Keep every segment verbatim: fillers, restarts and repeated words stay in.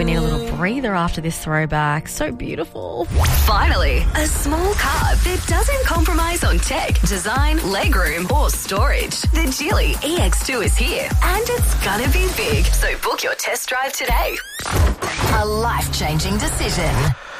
we need a little breather after this throwback. So beautiful. Finally, a small car that doesn't compromise on tech, design, legroom, or storage. The Geely E X two is here, and it's gonna be big. So book your test drive today. A life-changing decision.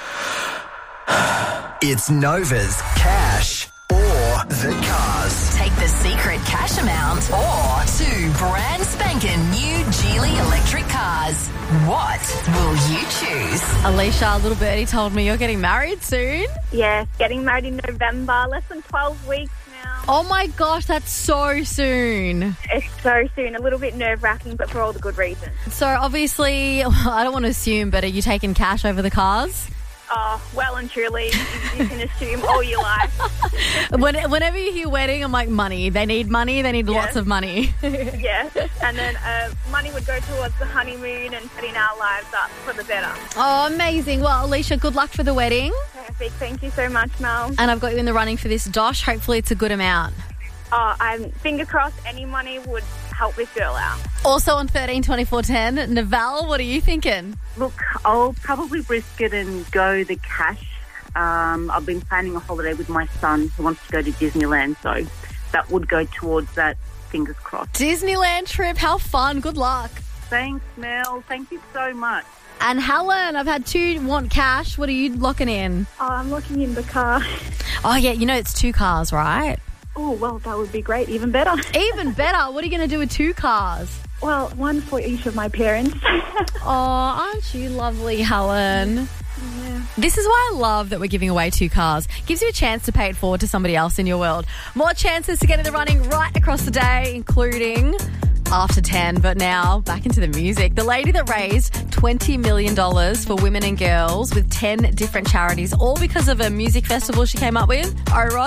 It's Nova's Cash or the Cars. Take the secret cash amount or two brand spanking new Geely electric cars. What will you choose? Alicia, little birdie told me you're getting married soon. Yeah, getting married in November, less than twelve weeks now. Oh my gosh, that's so soon. It's so soon, a little bit nerve-wracking, but for all the good reasons. So obviously, I don't want to assume, but are you taking cash over the cars? Oh, well and truly, you, you can assume all you like. When, whenever you hear wedding, I'm like, money. They need money. They need Yes. lots of money. Yes, and then uh, money would go towards the honeymoon and setting our lives up for the better. Oh, amazing. Well, Alicia, good luck for the wedding. Perfect, thank you so much, Mel. And I've got you in the running for this Dosh. Hopefully it's a good amount. Oh, I'm finger crossed any money would help this girl out. Also on thirteen twenty-four ten, Naval, what are you thinking? Look, I'll probably risk it and go the cash. Um, I've been planning a holiday with my son who wants to go to Disneyland, so that would go towards that, fingers crossed. Disneyland trip, how fun. Good luck. Thanks, Mel. Thank you so much. And Helen, I've had two want cash. What are you locking in? Oh, I'm looking in the car. Oh, yeah, you know it's two cars, right? Oh, well, that would be great, even better. Even better. What are you going to do with two cars? Well, one for each of my parents. Oh, aren't you lovely, Helen? Yeah. This is why I love that we're giving away two cars. Gives you a chance to pay it forward to somebody else in your world. More chances to get in the running right across the day, including after ten. But now, back into the music. The lady that raised twenty million dollars for women and girls with ten different charities, all because of a music festival she came up with. Oh, right.